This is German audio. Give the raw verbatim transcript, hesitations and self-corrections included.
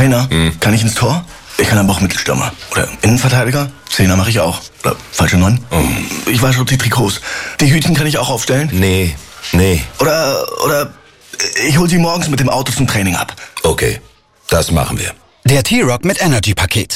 Trainer? Hm. Kann ich ins Tor? Ich kann aber auch Mittelstürmer. Oder Innenverteidiger? Zehner mache ich auch. Oder falsche Neun? Oh. Ich wasche auch die Trikots. Die Hütchen kann ich auch aufstellen? Nee, nee. Oder, oder ich hol sie morgens mit dem Auto zum Training ab. Okay, das machen wir. Der T-Rock mit Energy-Paket.